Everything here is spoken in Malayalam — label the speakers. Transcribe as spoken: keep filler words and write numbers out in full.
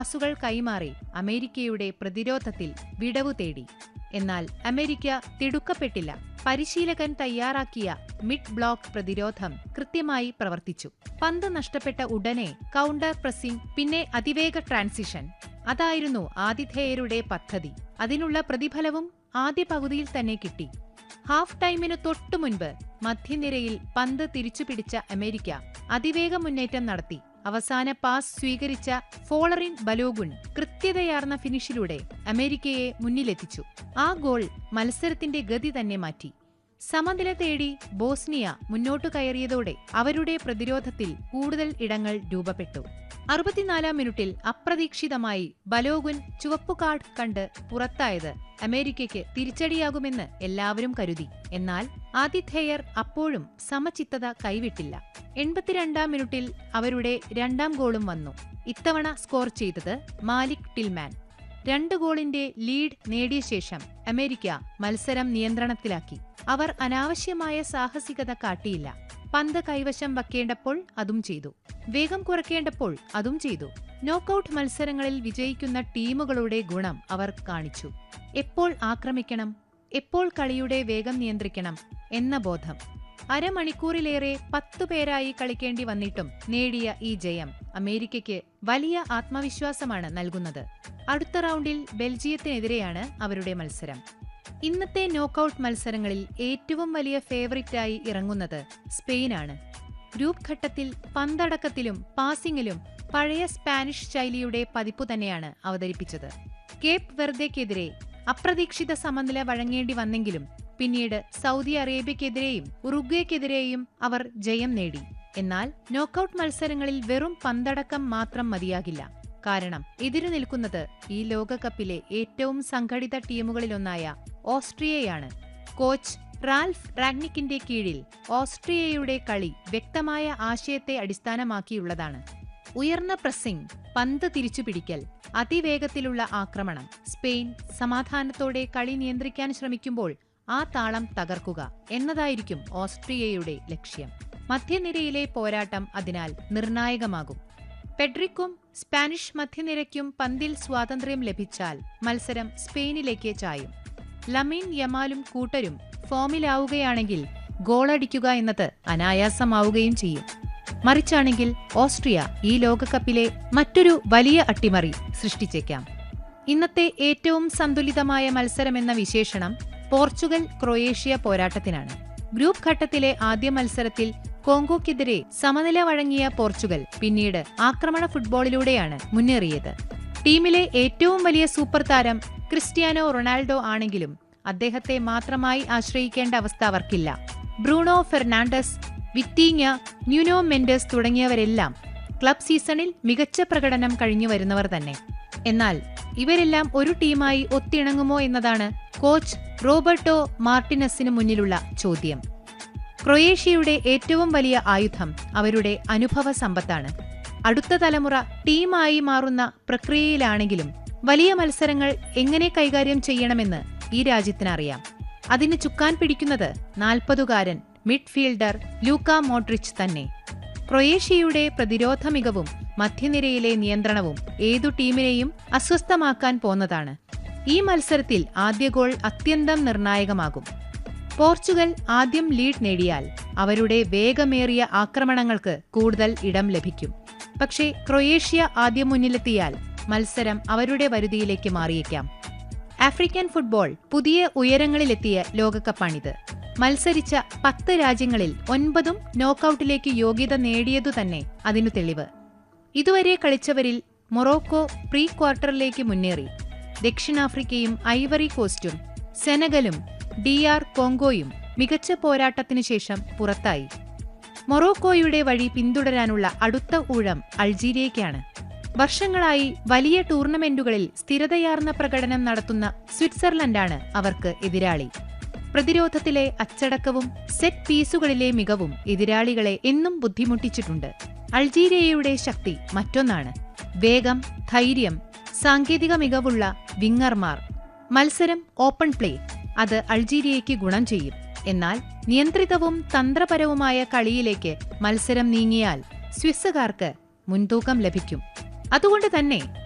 Speaker 1: പാസുകൾ കൈമാറി അമേരിക്കയുടെ പ്രതിരോധത്തിൽ വിടവു തേടി. എന്നാൽ അമേരിക്ക തിടുക്കപ്പെട്ടില്ല. പരിശീലകൻ തയ്യാറാക്കിയ മിഡ് ബ്ലോക്ക് പ്രതിരോധം കൃത്യമായി പ്രവർത്തിച്ചു. പന്ത് നഷ്ടപ്പെട്ട ഉടനെ കൗണ്ടർ പ്രസിംഗ്, പിന്നെ അതിവേഗ ട്രാൻസിഷൻ. അതായിരുന്നു ആതിഥേയരുടെ പദ്ധതി. അതിനുള്ള പ്രതിഫലവും ആദ്യ പകുതിയിൽ തന്നെ കിട്ടി. ഹാഫ് ടൈമിനു തൊട്ടുമുൻപ് മധ്യനിരയിൽ പന്ത് തിരിച്ചുപിടിച്ച അമേരിക്ക അതിവേഗ മുന്നേറ്റം നടത്തി. അവസാന പാസ് സ്വീകരിച്ച ഫോളറിൻ ബലോഗുൻ കൃത്യതയാർന്ന ഫിനിഷിലൂടെ അമേരിക്കയെ മുന്നിലെത്തിച്ചു. ആ ഗോൾ മത്സരത്തിന്റെ ഗതി തന്നെ മാറ്റി. സമനില തേടി ബോസ്നിയ മുന്നോട്ടു കയറിയതോടെ അവരുടെ പ്രതിരോധത്തിൽ കൂടുതൽ ഇടങ്ങൾ രൂപപ്പെട്ടു. അറുപത്തിനാലാം മിനിറ്റിൽ അപ്രതീക്ഷിതമായി ബലോഗുൻ ചുവപ്പു കാർഡ് കണ്ട് പുറത്തായത് അമേരിക്കയ്ക്ക് തിരിച്ചടിയാകുമെന്ന് എല്ലാവരും കരുതി. എന്നാൽ ആതിഥേയർ അപ്പോഴും സമചിത്തത കൈവിട്ടില്ല. എൺപത്തിരണ്ടാം മിനിറ്റിൽ അവരുടെ രണ്ടാം ഗോളും വന്നു. ഇത്തവണ സ്കോർ ചെയ്തത് മാലിക് ടിൽമാൻ. രണ്ട് ഗോളിന്റെ ലീഡ് നേടിയ ശേഷം അമേരിക്ക മത്സരം നിയന്ത്രണത്തിലാക്കി. അവർ അനാവശ്യമായ സാഹസികത കാട്ടിയില്ല. പന്ത് കൈവശം വയ്ക്കേണ്ടപ്പോൾ അതും ചെയ്തു. വേഗം കുറയ്ക്കേണ്ടപ്പോൾ അതും ചെയ്തു. നോക്കൌട്ട് മത്സരങ്ങളിൽ വിജയിക്കുന്ന ടീമുകളുടെ ഗുണം അവർ കാണിച്ചു. എപ്പോൾ ആക്രമിക്കണം, എപ്പോൾ കളിയുടെ വേഗം നിയന്ത്രിക്കണം എന്ന ബോധം. അരമണിക്കൂറിലേറെ പത്തു പേരായി കളിക്കേണ്ടി വന്നിട്ടും നേടിയ ഈ ജയം അമേരിക്കയ്ക്ക് വലിയ ആത്മവിശ്വാസമാണ് നൽകുന്നത്. അടുത്ത റൗണ്ടിൽ ബെൽജിയത്തിനെതിരെയാണ് അവരുടെ മത്സരം. ഇന്നത്തെ നോക്കൌട്ട് മത്സരങ്ങളിൽ ഏറ്റവും വലിയ ഫേവറിറ്റായി ഇറങ്ങുന്നത് സ്പെയിനാണ്. ഗ്രൂപ്പ് ഘട്ടത്തിൽ പന്തടക്കത്തിലും പാസിംഗിലും പഴയ സ്പാനിഷ് ശൈലിയുടെ പതിപ്പു തന്നെയാണ് അവതരിപ്പിച്ചത്. കേപ്പ് വെർദെക്കെതിരെ അപ്രതീക്ഷിത സമനില വഴങ്ങേണ്ടി വന്നെങ്കിലും പിന്നീട് സൗദി അറേബ്യക്കെതിരെയും ഉറുഗ്വേക്കെതിരെയും അവർ ജയം നേടി. എന്നാൽ നോക്കൌട്ട് മത്സരങ്ങളിൽ വെറും പന്തടക്കം മാത്രം മതിയാകില്ല. കാരണം എതിരു നിൽക്കുന്നത് ഈ ലോകകപ്പിലെ ഏറ്റവും സംഘടിത ടീമുകളിലൊന്നായ ഓസ്ട്രിയയാണ്. കോച്ച് റാൽഫ് റാഗ്നിക്കിന്റെ കീഴിൽ ഓസ്ട്രിയയുടെ കളി വ്യക്തമായ ആശയത്തെ അടിസ്ഥാനമാക്കിയുള്ളതാണ്. ഉയർന്ന പ്രസിംഗ്, പന്ത് തിരിച്ചുപിടിക്കൽ, അതിവേഗത്തിലുള്ള ആക്രമണം. സ്പെയിൻ സമാധാനത്തോടെ കളി നിയന്ത്രിക്കാൻ ശ്രമിക്കുമ്പോൾ ആ താളം തകർക്കുക എന്നതായിരിക്കും ഓസ്ട്രിയയുടെ ലക്ഷ്യം. മധ്യനിരയിലെ പോരാട്ടം അതിനാൽ നിർണായകമാകും. പെഡ്രിക്കും സ്പാനിഷ് മധ്യനിരയ്ക്കും പന്തിൽ സ്വാതന്ത്ര്യം ലഭിച്ചാൽ മത്സരം സ്പെയിനിലേക്ക് ചായും. ലമീൻ യമാലും കൂട്ടരും ഫോമിലാവുകയാണെങ്കിൽ ഗോളടിക്കുക എന്നത് അനായാസമാവുകയും ചെയ്യും. മറിച്ചാണെങ്കിൽ ഓസ്ട്രിയ ഈ ലോകകപ്പിലെ മറ്റൊരു വലിയ അട്ടിമറി സൃഷ്ടിച്ചേക്കാം. ഇന്നത്തെ ഏറ്റവും സന്തുലിതമായ മത്സരമെന്ന വിശേഷണം പോർച്ചുഗൽ ക്രൊയേഷ്യ പോരാട്ടത്തിനാണ്. ഗ്രൂപ്പ് ഘട്ടത്തിലെ ആദ്യ മത്സരത്തിൽ കോങ്കോയ്ക്കെതിരെ സമനില വഴങ്ങിയ പോർച്ചുഗൽ പിന്നീട് ആക്രമണ ഫുട്ബോളിലൂടെയാണ് മുന്നേറിയത്. ടീമിലെ ഏറ്റവും വലിയ സൂപ്പർ താരം ക്രിസ്ത്യാനോ റൊണാൾഡോ ആണെങ്കിലും അദ്ദേഹത്തെ മാത്രമായി ആശ്രയിക്കേണ്ട അവസ്ഥ അവർക്കില്ല. Bruno Fernandes, വിറ്റീഞ്ഞ, Nuno Mendes തുടങ്ങിയവരെല്ലാം club സീസണിൽ മികച്ച പ്രകടനം കഴിഞ്ഞു വരുന്നവർ തന്നെ. എന്നാൽ ഇവരെല്ലാം ഒരു ടീമായി ഒത്തിണങ്ങുമോ എന്നതാണ് കോച്ച് റോബർട്ടോ മാർട്ടിനസിന് മുന്നിലുള്ള ചോദ്യം. ക്രൊയേഷ്യയുടെ ഏറ്റവും വലിയ ആയുധം അവരുടെ അനുഭവ സമ്പത്താണ്. അടുത്ത തലമുറ ടീമായി മാറുന്ന പ്രക്രിയയിലാണെങ്കിലും വലിയ മത്സരങ്ങൾ എങ്ങനെ കൈകാര്യം ചെയ്യണമെന്ന് ഈ രാജ്യത്തിനറിയാം. അതിന് ചുക്കാൻ പിടിക്കുന്നത് നാൽപ്പതുകാരൻ മിഡ്ഫീൽഡർ ലൂക്ക മോഡ്രിച്ച് തന്നെ. ക്രൊയേഷ്യയുടെ പ്രതിരോധ മികവും മധ്യനിരയിലെ നിയന്ത്രണവും ഏതു ടീമിനെയും അസ്വസ്ഥമാക്കാൻ പോന്നതാണ്. ഈ മത്സരത്തിൽ ആദ്യ ഗോൾ അത്യന്തം നിർണായകമാകും. പോർച്ചുഗൽ ആദ്യം ലീഡ് നേടിയാൽ അവരുടെ വേഗമേറിയ ആക്രമണങ്ങൾക്ക് കൂടുതൽ ഇടം ലഭിക്കും. പക്ഷേ ക്രൊയേഷ്യ ആദ്യം മുന്നിലെത്തിയാൽ മത്സരം അവരുടെ വരുതിയിലേക്ക് മാറിയേക്കാം. ആഫ്രിക്കൻ ഫുട്ബോൾ പുതിയ ഉയരങ്ങളിലെത്തിയ ലോകകപ്പാണിത്. മത്സരിച്ച പത്ത് രാജ്യങ്ങളിൽ ഒൻപതും നോക്കൌട്ടിലേക്ക് യോഗ്യത നേടിയതുതന്നെ അതിനു തെളിവ്. ഇതുവരെ കളിച്ചവരിൽ മൊറോക്കോ പ്രീ ക്വാർട്ടറിലേക്ക് മുന്നേറി. ദക്ഷിണാഫ്രിക്കയും ഐവറി കോസ്റ്റും സെനഗലും ഡി ആർ കോങ്കോയും മികച്ച പോരാട്ടത്തിനു ശേഷം പുറത്തായി. മൊറോക്കോയുടെ വഴി പിന്തുടരാനുള്ള അടുത്ത ഊഴം അൾജീരിയയ്ക്കാണ്. വർഷങ്ങളായി വലിയ ടൂർണമെന്റുകളിൽ സ്ഥിരതയാർന്ന പ്രകടനം നടത്തുന്ന സ്വിറ്റ്സർലൻഡാണ് അവർക്ക് എതിരാളി. പ്രതിരോധത്തിലെ അച്ചടക്കവും സെറ്റ് പീസുകളിലെ മികവും എതിരാളികളെ എന്നും ബുദ്ധിമുട്ടിച്ചിട്ടുണ്ട്. അൾജീരിയയുടെ ശക്തി മറ്റൊന്നാണ്. വേഗം, ധൈര്യം, സാങ്കേതിക മികവുള്ള വിങ്ങർമാർ. മത്സരം ഓപ്പൺ പ്ലേ. അത് അൾജീരിയയ്ക്ക് ഗുണം ചെയ്യും. എന്നാൽ നിയന്ത്രിതവും തന്ത്രപരവുമായ കളിയിലേക്ക് മത്സരം നീങ്ങിയാൽ സ്വിസ്സുകാർക്ക് മുൻതൂക്കം ലഭിക്കും. അതുകൊണ്ട് തന്നെ